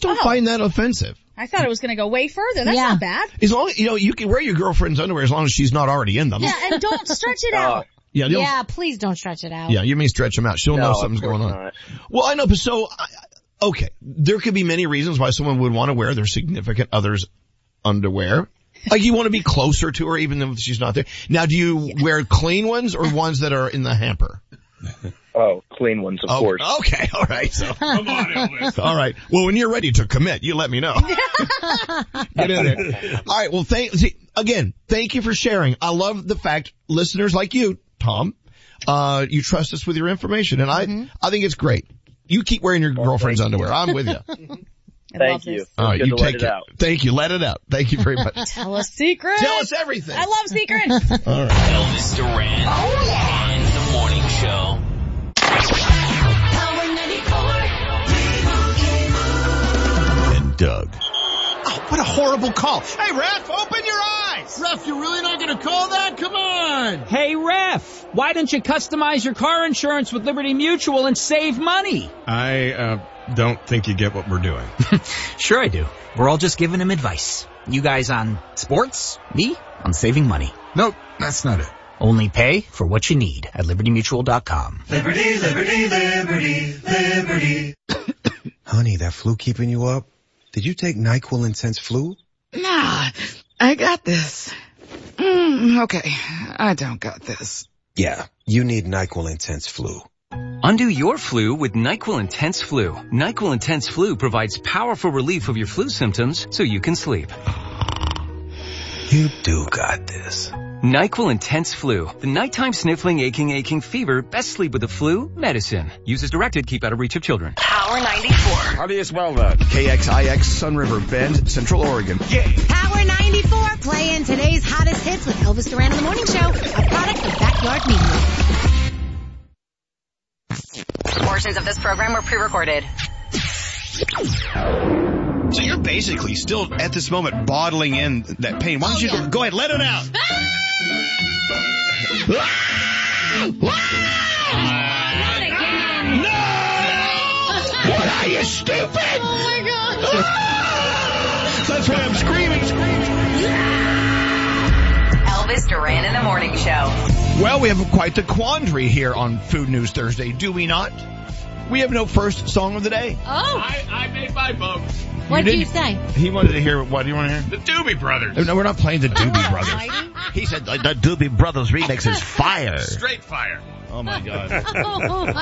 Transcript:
don't find that offensive. I thought it was going to go way further. That's not bad. As long as, you can wear your girlfriend's underwear as long as she's not already in them. Yeah, and don't stretch it out. Yeah, please don't stretch it out. Yeah, you may stretch them out. She'll know something's going on. Not. Well, I know, but okay. There could be many reasons why someone would want to wear their significant other's underwear. Like you want to be closer to her even if she's not there. Now, do you wear clean ones or ones that are in the hamper? Oh, clean ones, of course. Okay, all right. So, Come on, Elvis. all right. Well, when you're ready to commit, you let me know. Get in there. All right. Well, thank you for sharing. I love the fact listeners like you, Tom, you trust us with your information, and I think it's great. You keep wearing your girlfriend's underwear. I'm with you. Thank you. All right, you take it out. Thank you. Let it out. Thank you very much. Tell us secrets. Tell us everything. I love secrets. All right. Elvis Duran. Oh, yeah. And the morning show. Power 94. And Doug. Oh, what a horrible call. Hey, Ref, open your eyes. Ref, you're really not going to call that? Come on. Hey, Ref, why don't you customize your car insurance with Liberty Mutual and save money? I don't think you get what we're doing. Sure I do. We're all just giving him advice. You guys on sports, me on saving money. Nope, that's not it. Only pay for what you need at libertymutual.com. Liberty, liberty, liberty, liberty. Honey, that flu keeping you up? Did you take NyQuil Intense Flu? Nah, I got this. Okay, I don't got this. Yeah, you need NyQuil Intense Flu. Undo your flu with NyQuil Intense Flu. NyQuil Intense Flu provides powerful relief of your flu symptoms so you can sleep. You do got this. NyQuil Intense Flu. The nighttime sniffling, aching fever. Best sleep with the flu medicine. Use as directed. Keep out of reach of children. Power 94. How do you spell that? KXIX Sun River Bend, Central Oregon. Power 94 playing today's hottest hits with Elvis Duran in the Morning Show, a product of Backyard Media. Portions of this program were pre-recorded. So you're basically still at this moment bottling in that pain. Why don't you go ahead, let it out. Not again. No! What are you, stupid? Oh my God. That's why I'm screaming. Elvis Duran in the Morning Show. Well, we have quite the quandary here on Food News Thursday, do we not? We have no first song of the day. Oh. I made my vote. What did you say? He wanted to hear, what do you want to hear? The Doobie Brothers. No, we're not playing the Doobie Brothers. He said the Doobie Brothers remix is fire. Straight fire. Oh my God. Oh my